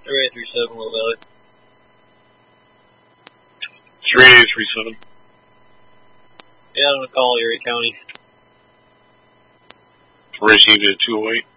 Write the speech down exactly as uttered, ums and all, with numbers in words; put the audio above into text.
three eight three seven, Little Valley. three eight three seven. Yeah, I'm going to call Erie County. Received at two oh eight.